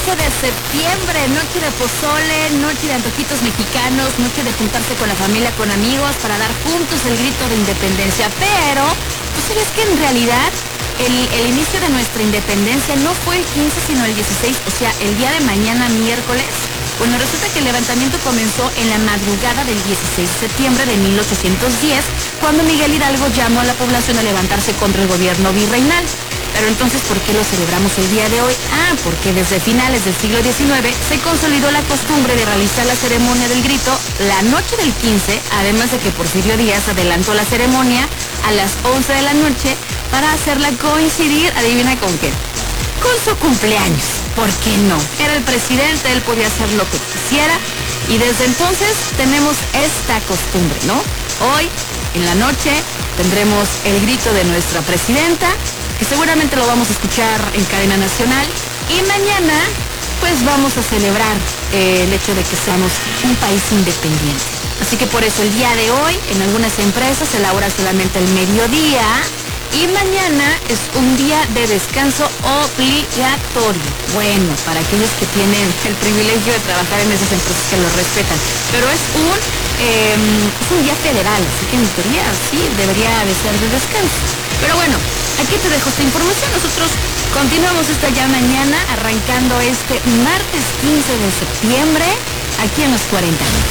15 de septiembre, noche de pozole, noche de antojitos mexicanos, noche de juntarse con la familia, con amigos, para dar juntos el grito de independencia. Pero, ¿tú sabes que en realidad el inicio de nuestra independencia no fue el 15, sino el 16, o sea, el día de mañana, miércoles? Bueno, resulta que el levantamiento comenzó en la madrugada del 16 de septiembre de 1810, cuando Miguel Hidalgo llamó a la población a levantarse contra el gobierno virreinal. Pero entonces, ¿por qué lo celebramos el día de hoy? Porque desde finales del siglo XIX se consolidó la costumbre de realizar la ceremonia del grito la noche del 15, además de que Porfirio Díaz adelantó la ceremonia a las 11 de la noche para hacerla coincidir, adivina con qué, con su cumpleaños. ¿Por qué no? Era el presidente, él podía hacer lo que quisiera y desde entonces tenemos esta costumbre, ¿no? Hoy, en la noche, tendremos el grito de nuestra presidenta, que seguramente lo vamos a escuchar en cadena nacional, y mañana pues vamos a celebrar el hecho de que seamos un país independiente. Así que por eso el día de hoy en algunas empresas se elabora solamente el mediodía y mañana es un día de descanso obligatorio. Bueno, para aquellos que tienen el privilegio de trabajar en esas empresas que lo respetan, pero es un día federal, así que en teoría sí debería de ser de descanso. Pero bueno, aquí te dejo esta información. Nosotros continuamos esta ya mañana, arrancando este martes 15 de septiembre, aquí en los 40.